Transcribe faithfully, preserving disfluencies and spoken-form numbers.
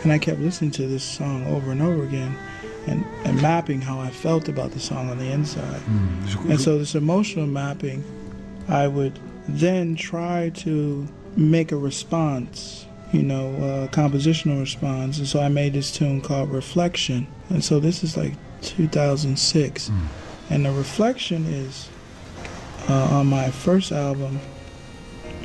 And I kept listening to this song over and over again and, and mapping how I felt about the song on the inside. Mm. And so this emotional mapping, I would then try to make a response, you know, a compositional response. And so I made this tune called Reflection. And so this is like two thousand six. Mm. And the Reflection is uh, on my first album,